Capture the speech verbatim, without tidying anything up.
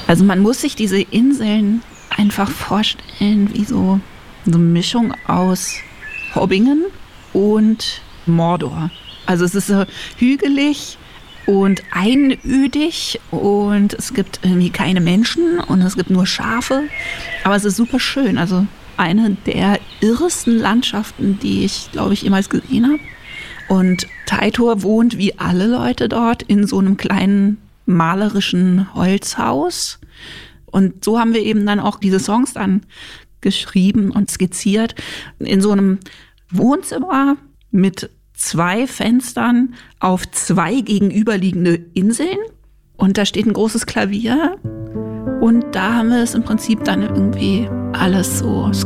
Also man muss sich diese Inseln einfach vorstellen wie so eine Mischung aus Hobbingen und Mordor. Also es ist so hügelig und einödig und es gibt irgendwie keine Menschen und es gibt nur Schafe. Aber es ist super schön. Also eine der irresten Landschaften, die ich, glaube ich, jemals gesehen habe. Und Teitur wohnt wie alle Leute dort in so einem kleinen malerischen Holzhaus. Und so haben wir eben dann auch diese Songs dann geschrieben und skizziert. In so einem Wohnzimmer mit zwei Fenstern auf zwei gegenüberliegende Inseln. Und da steht ein großes Klavier. Und da haben wir es im Prinzip dann irgendwie alles so skizziert.